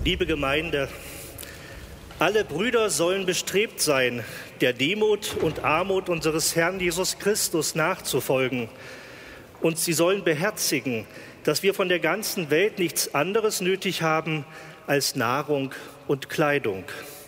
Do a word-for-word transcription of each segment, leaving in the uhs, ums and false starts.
Liebe Gemeinde, alle Brüder sollen bestrebt sein, der Demut und Armut unseres Herrn Jesus Christus nachzufolgen. Und sie sollen beherzigen, dass wir von der ganzen Welt nichts anderes nötig haben als Nahrung und Kleidung.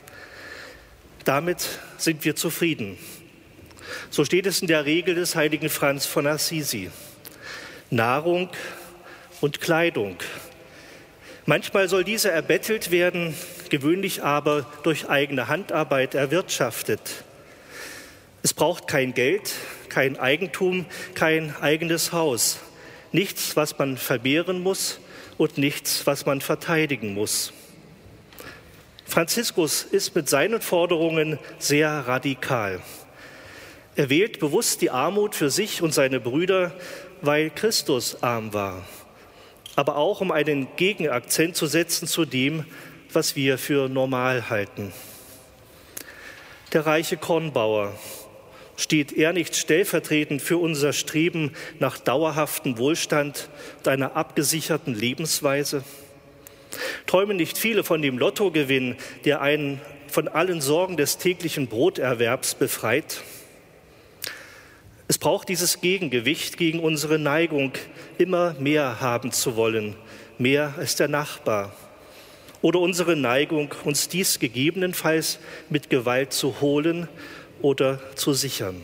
Damit sind wir zufrieden. So steht es in der Regel des heiligen Franz von Assisi. Nahrung und Kleidung. Manchmal soll diese erbettelt werden, gewöhnlich aber durch eigene Handarbeit erwirtschaftet. Es braucht kein Geld, kein Eigentum, kein eigenes Haus. Nichts, was man vermehren muss und nichts, was man verteidigen muss. Franziskus ist mit seinen Forderungen sehr radikal. Er wählt bewusst die Armut für sich und seine Brüder, weil Christus arm war. Aber auch, um einen Gegenakzent zu setzen zu dem, was wir für normal halten. Der reiche Kornbauer, steht er nicht stellvertretend für unser Streben nach dauerhaftem Wohlstand und einer abgesicherten Lebensweise? Träumen nicht viele von dem Lottogewinn, der einen von allen Sorgen des täglichen Broterwerbs befreit? Es braucht dieses Gegengewicht gegen unsere Neigung, immer mehr haben zu wollen, mehr als der Nachbar. Oder unsere Neigung, uns dies gegebenenfalls mit Gewalt zu holen oder zu sichern.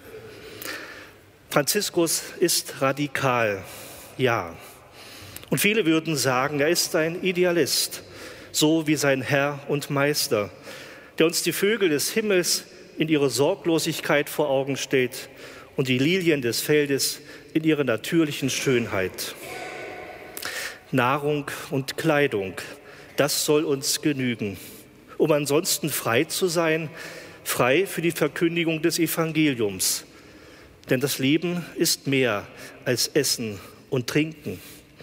Franziskus ist radikal, ja. Und viele würden sagen, er ist ein Idealist, so wie sein Herr und Meister, der uns die Vögel des Himmels in ihre Sorglosigkeit vor Augen stellt und die Lilien des Feldes in ihrer natürlichen Schönheit. Nahrung und Kleidung, das soll uns genügen, um ansonsten frei zu sein, frei für die Verkündigung des Evangeliums. Denn das Leben ist mehr als Essen und Trinken.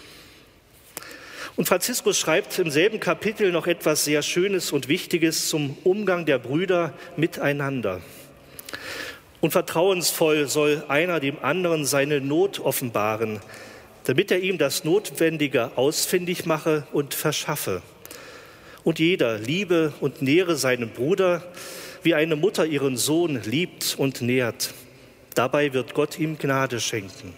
Und Franziskus schreibt im selben Kapitel noch etwas sehr Schönes und Wichtiges zum Umgang der Brüder miteinander. Und vertrauensvoll soll einer dem anderen seine Not offenbaren, damit er ihm das Notwendige ausfindig mache und verschaffe. Und jeder liebe und nähre seinen Bruder, wie eine Mutter ihren Sohn liebt und nährt. Dabei wird Gott ihm Gnade schenken.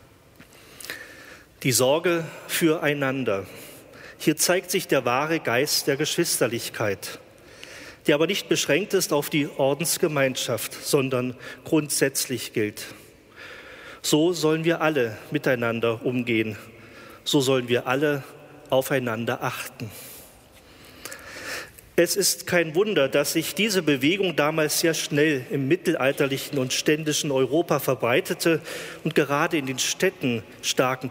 Die Sorge füreinander. Hier zeigt sich der wahre Geist der Geschwisterlichkeit, der aber nicht beschränkt ist auf die Ordensgemeinschaft, sondern grundsätzlich gilt. So sollen wir alle miteinander umgehen. So sollen wir alle aufeinander achten. Es ist kein Wunder, dass sich diese Bewegung damals sehr schnell im mittelalterlichen und ständischen Europa verbreitete und gerade in den Städten starken